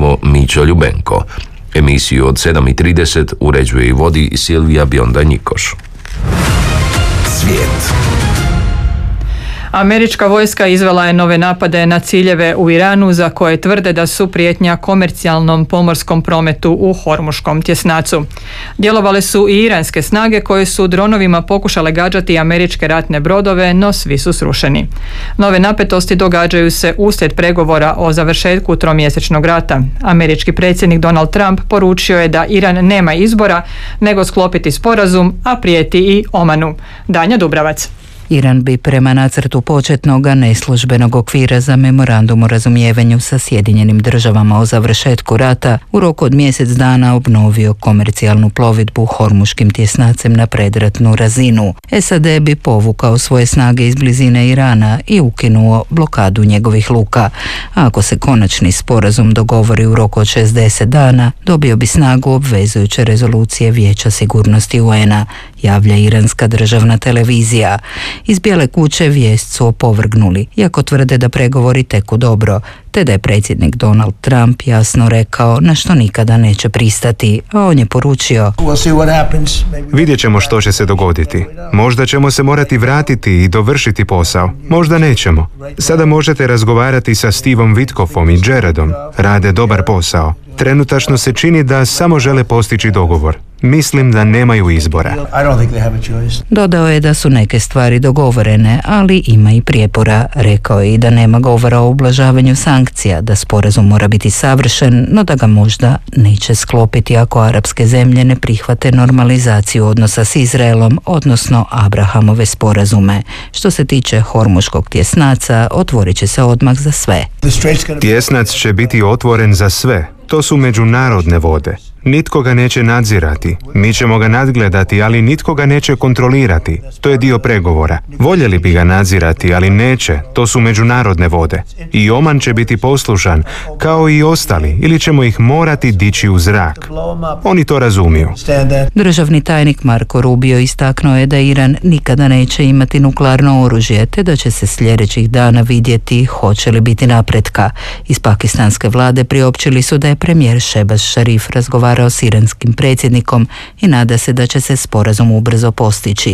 pravo Mićo Ljubenko. Emisiju od 7:30 uređuje i vodi Silvija Bionda-Njikoš. Svijet. Američka vojska izvela je nove napade na ciljeve u Iranu za koje tvrde da su prijetnja komercijalnom pomorskom prometu u Hormuškom tjesnacu. Djelovale su i iranske snage koje su dronovima pokušale gađati američke ratne brodove, no svi su srušeni. Nove napetosti događaju se uslijed pregovora o završetku tromjesečnog rata. Američki predsjednik Donald Trump poručio je da Iran nema izbora nego sklopiti sporazum, a prijeti i Omanu. Danja Dubravac. Iran bi prema nacrtu početnog neslužbenog okvira za memorandum o razumijevanju sa Sjedinjenim državama o završetku rata u roku od mjesec dana obnovio komercijalnu plovidbu Hormuškim tjesnacem na predratnu razinu. SAD bi povukao svoje snage iz blizine Irana i ukinuo blokadu njegovih luka. A ako se konačni sporazum dogovori u roku od 60 dana, dobio bi snagu obvezujuće rezolucije Vijeća sigurnosti UN-a, javlja iranska državna televizija. Iz Bijele kuće vijest su opovrgnuli, iako tvrde da pregovori teku dobro, te da je predsjednik Donald Trump jasno rekao na što nikada neće pristati, a on je poručio: Vidjet ćemo što će se dogoditi. Možda ćemo se morati vratiti i dovršiti posao. Možda nećemo. Sada možete razgovarati sa Stevom Witkoffom i Jaredom. Rade dobar posao. Trenutačno se čini da samo žele postići dogovor. Mislim da nemaju izbora. Dodao je da su neke stvari dogovorene, ali ima i prijepora. Rekao je i da nema govora o ublažavanju sankcija, da sporazum mora biti savršen, no da ga možda neće sklopiti ako arapske zemlje ne prihvate normalizaciju odnosa s Izraelom, odnosno Abrahamove sporazume. Što se tiče Hormuškog tjesnaca, otvorit će se odmah za sve. Tjesnac će biti otvoren za sve. To su međunarodne vode. Nitko ga neće nadzirati. Mi ćemo ga nadgledati, ali nitko ga neće kontrolirati. To je dio pregovora. Voljeli bi ga nadzirati, ali neće. To su međunarodne vode. I Oman će biti poslušan, kao i ostali, ili ćemo ih morati dići u zrak. Oni to razumiju. Državni tajnik Marko Rubio istaknuo je da Iran nikada neće imati nuklearno oružje, te da će se sljedećih dana vidjeti hoće li biti napretka. Iz pakistanske vlade priopćili su da je premijer Shehbaz Sharif razgovarao s iranskim predsjednikom i nada se da će se sporazum ubrzo postići.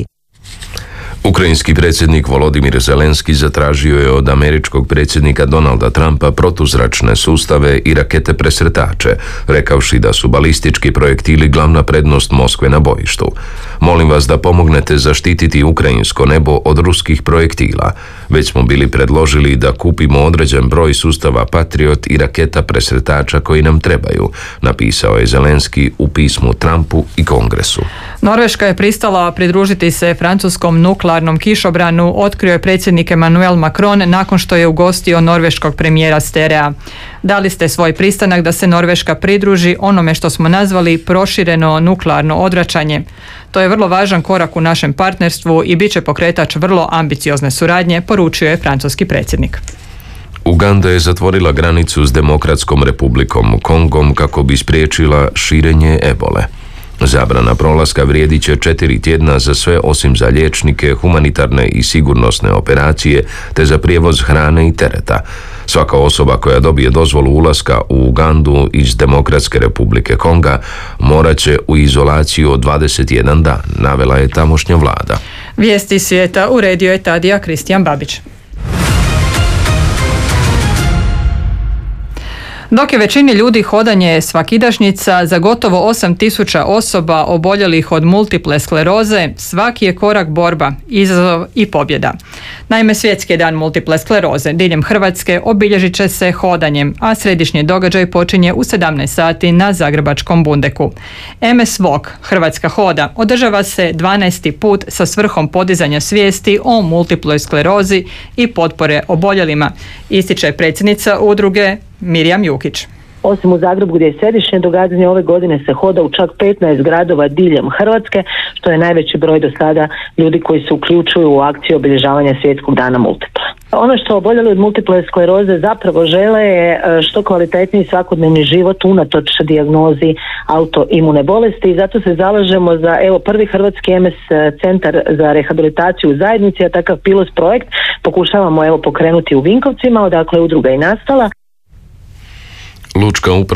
Ukrajinski predsjednik Volodimir Zelenski zatražio je od američkog predsjednika Donalda Trumpa protuzračne sustave i rakete presretače, rekavši da su balistički projektili glavna prednost Moskve na bojištu. Molim vas da pomognete zaštititi ukrajinsko nebo od ruskih projektila. Već smo bili predložili da kupimo određen broj sustava Patriot i raketa presretača koji nam trebaju, napisao je Zelenski u pismu Trumpu i Kongresu. Norveška je pristala pridružiti se francuskom nuklearnom kišobranu, otkrio je predsjednik Emmanuel Macron nakon što je ugostio norveškog premijera Sterea. Dali ste svoj pristanak da se Norveška pridruži onome što smo nazvali prošireno nuklearno odvraćanje. To je vrlo važan korak u našem partnerstvu i bit će pokretač vrlo ambiciozne suradnje, poručio je francuski predsjednik. Uganda je zatvorila granicu s Demokratskom republikom Kongom kako bi spriječila širenje ebole. Zabrana prolaska vrijedit će 4 tjedna za sve osim za liječnike, humanitarne i sigurnosne operacije te za prijevoz hrane i tereta. Svaka osoba koja dobije dozvolu ulaska u Ugandu iz Demokratske republike Konga morat će u izolaciju od 21 dan, navela je tamošnja vlada. Vijesti svijeta uredio je Tadija Kristijan Babić. Dok je većini ljudi hodanje svakidašnjica, za gotovo 8.000 osoba oboljelih od multiple skleroze svaki je korak borba, izazov i pobjeda. Naime, svjetski je dan multiple skleroze diljem Hrvatske obilježit će se hodanjem, a središnji događaj počinje u 17 sati na zagrebačkom Bundeku. MS Walk, Hrvatska hoda, održava se 12. put sa svrhom podizanja svijesti o multiploj sklerozi i potpore oboljelima, ističe predsjednica udruge Mirjam Jukić. Osim u Zagrebu gdje je središnje događanje, ove godine se hoda u čak 15 gradova diljem Hrvatske, što je najveći broj do sada ljudi koji se uključuju u akciju obilježavanja svjetskog dana multipla. Ono što oboljeli od multiple skleroze zapravo žele je što kvalitetniji svakodnevni život unatoč dijagnozi autoimune bolesti i zato se zalažemo za prvi hrvatski MS centar za rehabilitaciju u zajednici, a takav pilot projekt pokušavamo pokrenuti u Vinkovcima, odakle je udruga i nastala. Lučka uprava